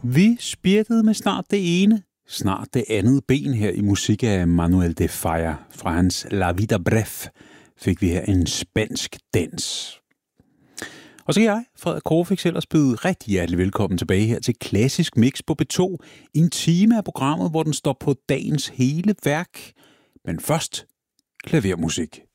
Vi spirtede med snart det ene, snart det andet ben her i musik af Manuel de Falla. Fra hans La Vida Bref fik vi her en spansk dans. Og så kan jeg, Frederik Korfix, ellers byde rigtig hjertelig velkommen tilbage her til Klassisk Mix på B2. En time af programmet, hvor den står på dagens hele værk. Men først klavermusik.